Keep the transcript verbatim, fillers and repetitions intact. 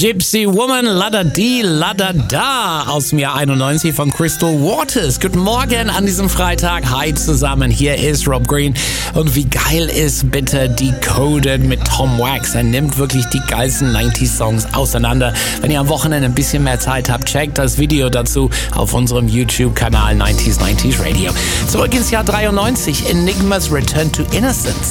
Gypsy Woman, Lada Di, Lada Da aus dem Jahr einundneunzig von Crystal Waters. Guten Morgen an diesem Freitag. Hi zusammen, hier ist Rob Green. Und wie geil ist bitte Decoded mit Tom Wax. Er nimmt wirklich die geilsten neunziger Songs auseinander. Wenn ihr am Wochenende ein bisschen mehr Zeit habt, checkt das Video dazu auf unserem YouTube-Kanal neunziger neunzig Radio. Zurück ins Jahr dreiundneunzig, Enigma's Return to Innocence.